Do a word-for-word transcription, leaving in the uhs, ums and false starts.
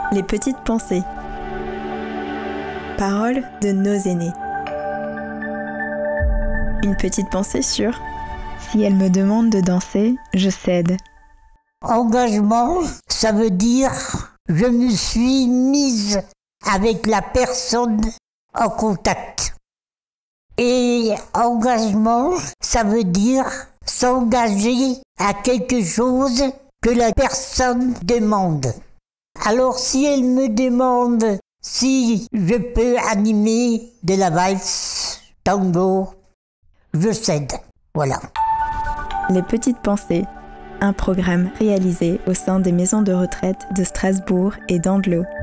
Les petites pensées. Paroles de nos aînés. Une petite pensée sur « Si elle me demande de danser, je cède ». Engagement, ça veut dire je me suis mise avec la personne en contact. Et engagement, ça veut dire s'engager à quelque chose que la personne demande. Alors si elle me demande si je peux animer de la valse, tango, je cède. Voilà. Les petites pensées, un programme réalisé au sein des maisons de retraite de Strasbourg et d'Andelot.